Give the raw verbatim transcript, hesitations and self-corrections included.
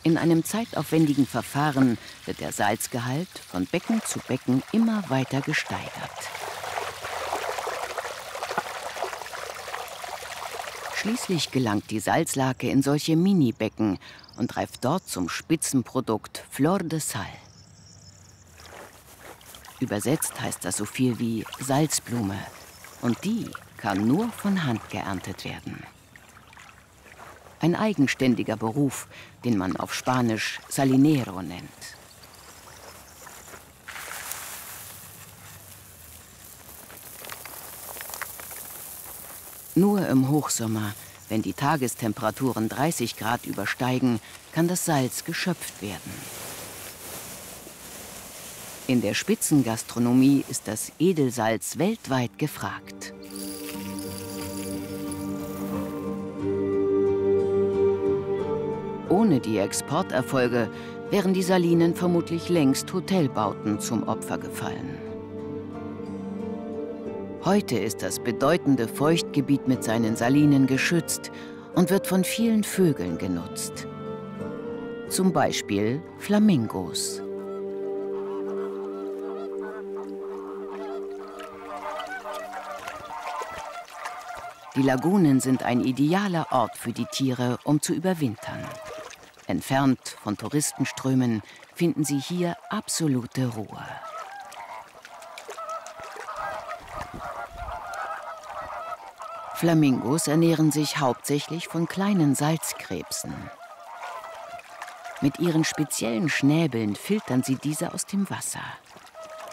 In einem zeitaufwendigen Verfahren wird der Salzgehalt von Becken zu Becken immer weiter gesteigert. Schließlich gelangt die Salzlake in solche Mini-Becken und reift dort zum Spitzenprodukt Flor de Sal. Übersetzt heißt das so viel wie Salzblume. Und die kann nur von Hand geerntet werden. Ein eigenständiger Beruf, den man auf Spanisch Salinero nennt. Nur im Hochsommer, wenn die Tagestemperaturen dreißig Grad übersteigen, kann das Salz geschöpft werden. In der Spitzengastronomie ist das Edelsalz weltweit gefragt. Ohne die Exporterfolge wären die Salinen vermutlich längst Hotelbauten zum Opfer gefallen. Heute ist das bedeutende Feuchtgebiet mit seinen Salinen geschützt und wird von vielen Vögeln genutzt. Zum Beispiel Flamingos. Die Lagunen sind ein idealer Ort für die Tiere, um zu überwintern. Entfernt von Touristenströmen finden sie hier absolute Ruhe. Flamingos ernähren sich hauptsächlich von kleinen Salzkrebsen. Mit ihren speziellen Schnäbeln filtern sie diese aus dem Wasser.